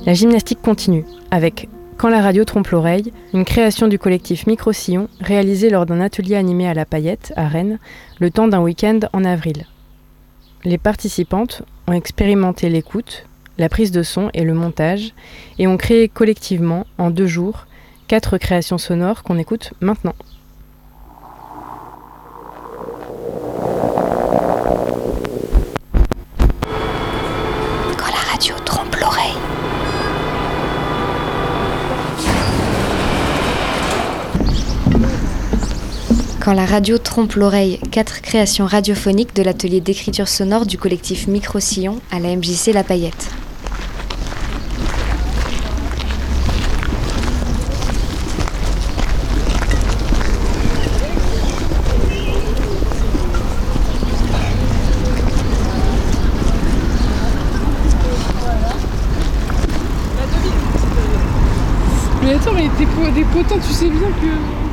La gymnastique continue, avec Quand la radio trompe l'oreille, une création du collectif Micro-Sillon réalisée lors d'un atelier animé à La Paillette, à Rennes, le temps d'un week-end en avril. Les participantes ont expérimenté l'écoute, la prise de son et le montage, et ont créé collectivement, en 2 jours, 4 créations sonores qu'on écoute maintenant. Quand la radio trompe l'oreille. Quand la radio trompe l'oreille, 4 créations radiophoniques de l'atelier d'écriture sonore du collectif Micro-Sillon à la MJC La Paillette. Mais attends, mais des potins, tu sais bien que...